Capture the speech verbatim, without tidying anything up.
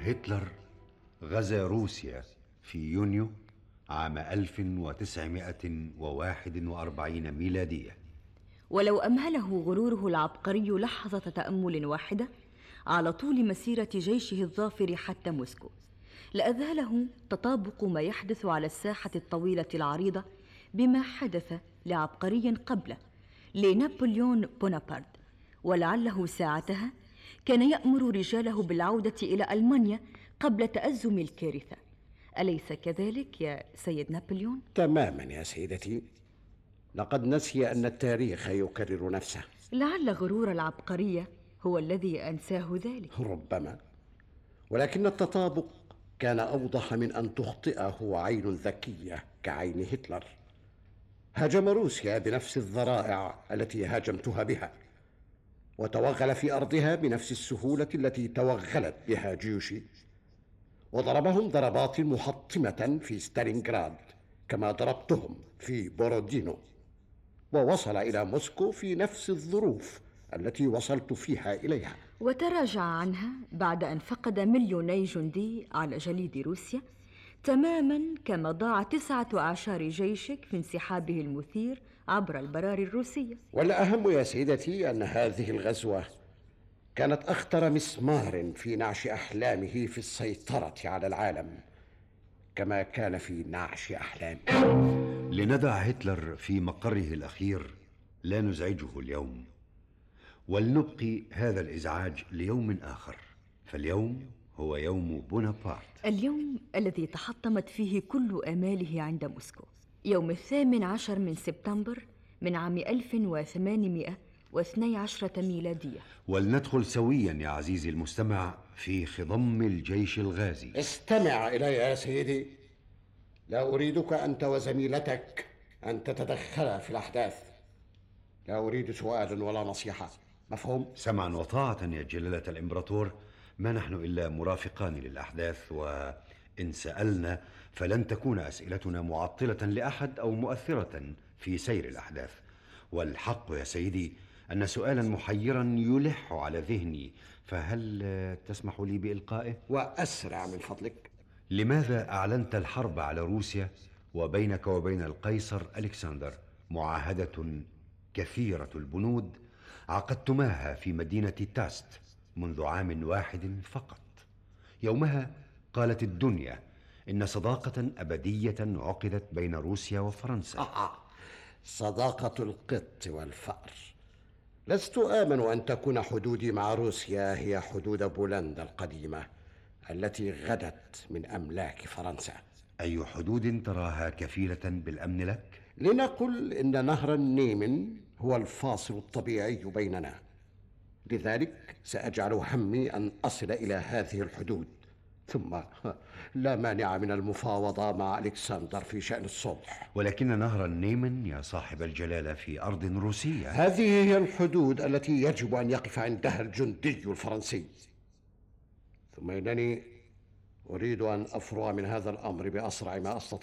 هتلر غزا روسيا في يونيو عام ألف وتسعمائة وواحد وأربعين ميلادية. ولو أمهله غروره العبقري لحظة تأمل واحدة على طول مسيرة جيشه الظافر حتى موسكو، لأذهله تطابق ما يحدث على الساحة الطويلة العريضة بما حدث لعبقري قبله، لنابليون بونابرت. ولعله ساعتها كان يأمر رجاله بالعودة إلى ألمانيا قبل تأزم الكارثة. أليس كذلك يا سيد نابليون؟ تماما يا سيدتي، لقد نسي أن التاريخ يكرر نفسه. لعل غرور العبقرية هو الذي أنساه ذلك. ربما، ولكن التطابق كان أوضح من أن تخطئه عين ذكية كعين هتلر. هاجم روسيا بنفس الذرائع التي هاجمتها بها، وتوغل في أرضها بنفس السهولة التي توغلت بها جيوشي، وضربهم ضربات محطمة في ستالينغراد كما ضربتهم في بورودينو، ووصل إلى موسكو في نفس الظروف التي وصلت فيها إليها، وتراجع عنها بعد أن فقد مليوني جندي على جليد روسيا، تماما كما ضاع تسعة أعشار جيشك في انسحابه المثير عبر البراري الروسية. والأهم يا سيدتي أن هذه الغزوة كانت أخطر مسمار في نعش أحلامه في السيطرة على العالم، كما كان في نعش أحلامه. لندع هتلر في مقره الأخير، لا نزعجه اليوم، ولنبقي هذا الإزعاج ليوم آخر، فاليوم هو يوم بونابرت، اليوم الذي تحطمت فيه كل آماله عند موسكو، يوم الثامن عشر من سبتمبر من عام ألف وثمانمائة واثني عشر ميلادية. ولندخل سويا يا عزيزي المستمع في خضم الجيش الغازي. استمع إلي يا سيدي، لا أريدك أنت وزميلتك أن تتدخلا في الأحداث، لا أريد سؤالا ولا نصيحة، مفهوم؟ سمعا وطاعة يا جلالة الإمبراطور، ما نحن إلا مرافقان للأحداث، وإن سألنا فلن تكون أسئلتنا معطلة لأحد أو مؤثرة في سير الأحداث. والحق يا سيدي أن سؤالا محيرا يلح على ذهني، فهل تسمح لي بإلقائه؟ وأسرع من فضلك. لماذا أعلنت الحرب على روسيا وبينك وبين القيصر ألكسندر معاهدة كثيرة البنود عقدتماها في مدينة تاست منذ عام واحد فقط؟ يومها قالت الدنيا إن صداقة أبدية عقدت بين روسيا وفرنسا. آه. صداقة القط والفأر. لست آمن أن تكون حدودي مع روسيا هي حدود بولندا القديمة التي غدت من أملاك فرنسا. أي حدود تراها كفيلة بالأمن لك؟ لنقل إن نهر النيمن هو الفاصل الطبيعي بيننا، لذلك سأجعل همي أن أصل إلى هذه الحدود، ثم لا مانع من المفاوضة مع ألكسندر في شأن الصلح. ولكن نهر النيمن يا صاحب الجلالة في أرض روسية. هذه هي الحدود التي يجب أن يقف عندها الجندي الفرنسي، ثم إنني أريد أن أفرغ من هذا الأمر بأسرع ما أستطيع.